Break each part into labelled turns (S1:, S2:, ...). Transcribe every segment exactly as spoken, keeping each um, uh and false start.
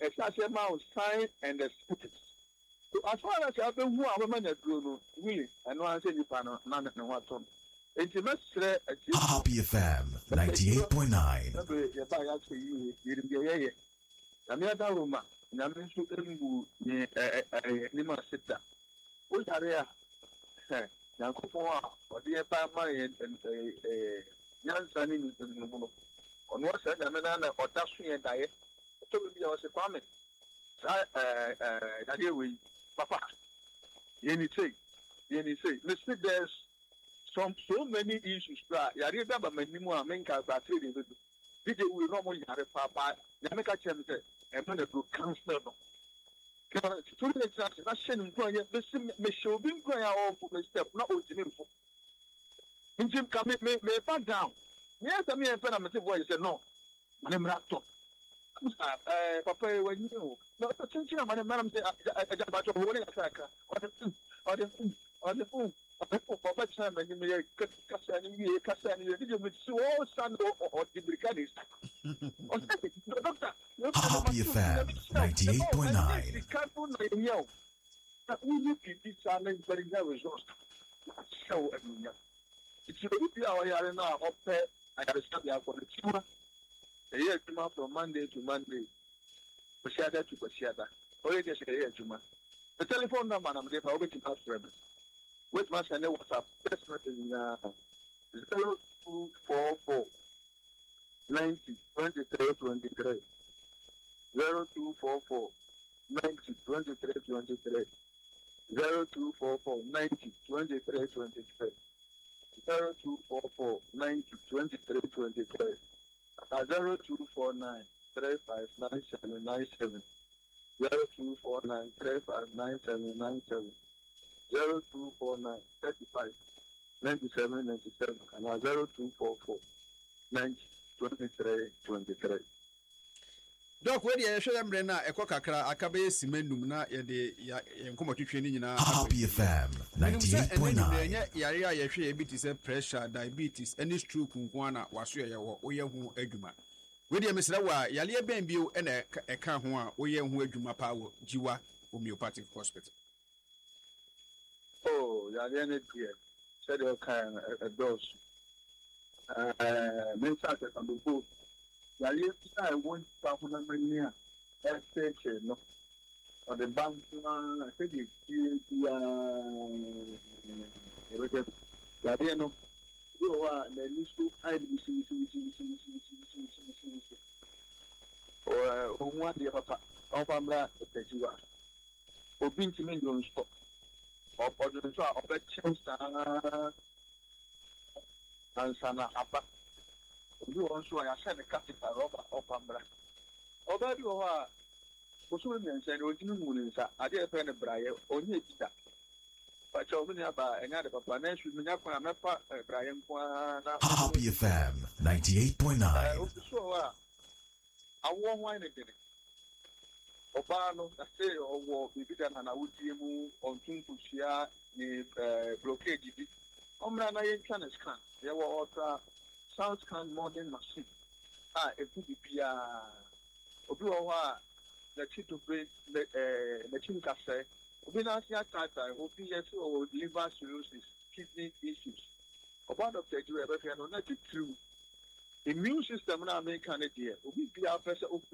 S1: especially my sign and the symptoms. So as far as I've been who are women that do really, and no one said you can none of what on. It's a mess.
S2: Happy F M ninety-eight point nine.
S1: Namia Roma, Namin Suku, Nima Sita. What area? Yankopoa, or dear Pamma and a young son in the Mono. On what said Amana or Tashi and Diet, told me I was a promise. I hear we, Papa. Yenny say, Yenny say, Mister There's some so many issues that I remember many more men can pass it. Video will normally have a papa, Yamaka Chem said, and when a group counselor. To the example, I send him going, the same show being going out for the step, not with him. In Jim come may may find down. Yes, I mean, a penalty voice said no. My name is Raptor. Papa, when you know, not a change, my madam said, I got about your holding attacker, or the food, or the food, or the food. Papa, time and you may Cassani, Cassani, you with so son or the brigadier.
S2: Happy F M ninety-eight point nine.
S1: We look at this challenge, but it never resource. So, it's really our yard now, up there. I have a study for the tumor. A year tumor from Monday to Monday. Pashada to Pashada. Already a year tumor. The telephone number I'm there for waiting house for Wait, my son, what's up? Best message in zero two four four ninety twenty-three twenty-three. Zero two four four ninety twenty-three twenty-three. Zero two four four ninety twenty-three twenty-three. Zero two four four ninety twenty-three twenty-three. Zero two four nine three five nine seven nine seven. Zero two four nine three five nine seven nine seven. Zero two four nine thirty five ninety seven ninety seven. And zero two four four ninety twenty-three twenty-three.
S3: Doc, where you show them Brena, a cockacra, a cabe, Simendum, na the Yankomo training in
S2: Happy F M ninety-eight point nine.
S3: Yaria, diabetes, pressure, diabetes, and it's true, Kunkwana, was your Oyahu Eguma. Where you Miss Lawa, Yalia Bambio, and a Kahua, Oyahu Eguma Power, Jiwa, homeopathic hospital.
S1: Oh, Yalian here, said your kind of dose. Uh, men started on the boat. I went to Pamania, station, no, or the bank. I said, you know, you are the new I B C or one day of a family that you are. Or being to me, don't stop. Or the trial of a chance and Sana Appa. You also I sent a capital over of Ambra. Although you are Muslim and original moon, I did a pen of Brian, only that. But you're going to have another financial Minapa, Brian.
S2: Happy F M ninety-eight point nine.
S1: So, I won't wine again. Obano, I say, or war, we began and I would move on Tunkushia, the blockade. Omrana Yankana scan. There were South Can modern machine. Ah, a P D P. Obuawa, the chief of the Chincase, Obinasia Tata, O P S O, liver cirrhosis, kidney issues. About of the Jury, not true. Immune system now make an idea. We be our person of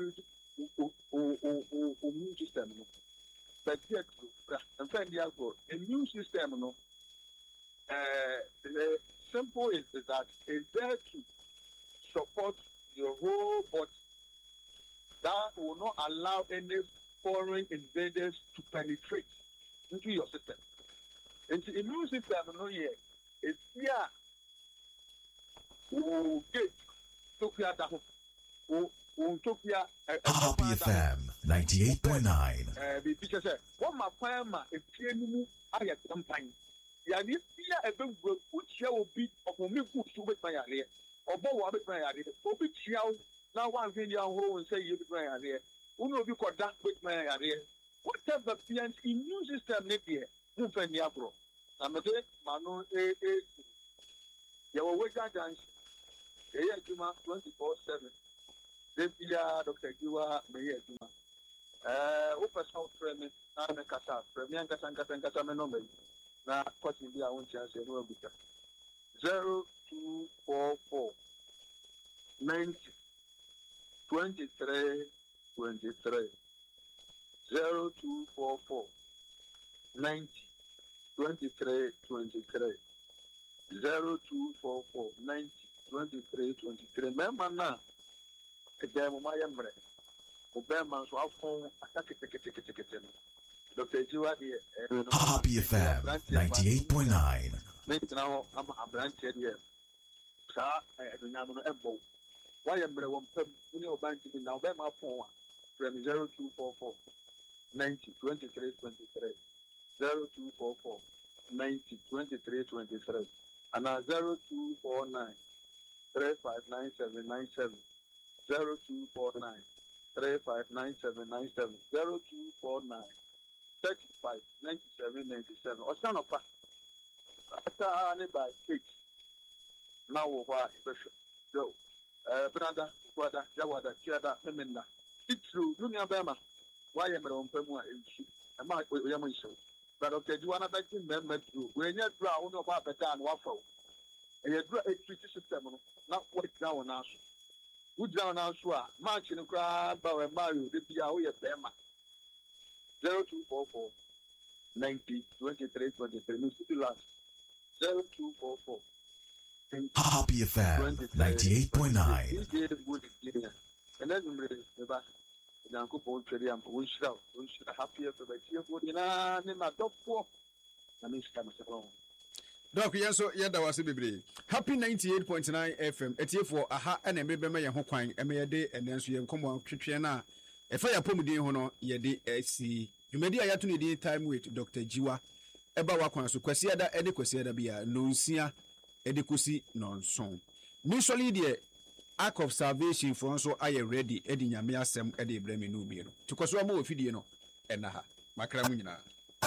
S1: immune system. But yet, and find the alcohol. Immune system, no. The simple is that it's there to support your whole body. That will not allow any foreign invaders to penetrate into your system. And the immune system, no, yeah, it's here. Oh, get Tokyo, oh, Tokyo,
S2: Happy F M ninety-eight point nine.
S1: The teacher said, what my farmer, if you are at some time. Yani fear a big good chair will be of me good to with my area. Or bow with my area. Obi chiao now one thing you and say you with my area. Who know you got that with my area? Whatever the immune system next year, move in the abro. I'm a day, Manu A A. You will wake up dance. A year twenty-four seven. This year, Doctor Jua, the year Juma. me ankasa ankasa ankasa me number na question bi a won chance no abuka zero two four four ninety twenty-three twenty-three zero two four four ninety twenty-three twenty-three zero two four four ninety twenty-three twenty-three member na kede mo ma yemre Obama so afon atake teke teke teke teke Doctor Jiwa de
S2: Happy F M ninety-eight point nine.
S1: Me now am a branch here. Sa edunyam no ebo. Why emre won pam ni obanti bi na Obama phone from zero two four four ninety twenty-three twenty-three zero two four four ninety twenty-three twenty-three and zero two four nine three five nine seven nine seven zero two four nine three five nine seven nine seven zero two four nine thirty-five ninety-seven ninety-seven or son of a after by six now what so uh brother brother jawada tiada femina it's true dunia bema why am I on pemu a ma we am so but okay do another thing member through we nya dra wo no ba beta and wafo e ye dra e treat system no na work down na so we down na so a match no kra ba we mario de bia wo ye bema zero two four four ninety twenty-three twenty-three no still last zero two four four
S2: Happy F M ninety-eight point nine.
S1: And then we back. Uncle Paul Tredium, we should have, we should have happy for the tear for the name of dog four. And this comes along.
S3: Doc, yes, so yeah, that was a baby. Happy ninety-eight point nine F M. It's here for aha and a baby may have quine, and may a day, and then so you come on, Triana. If I approve the honor, ye de see. You may be a to time with Doctor Jiwa. Eba wakwan so kwasi ada ede kwasi ada bia nonsia ede kusi nonson. Usually the Ark of Salvation for also aye ready ede nyame asem ede bremi no bi no. Tukwaso ama ofidie no ena ha. Makra mu nyina.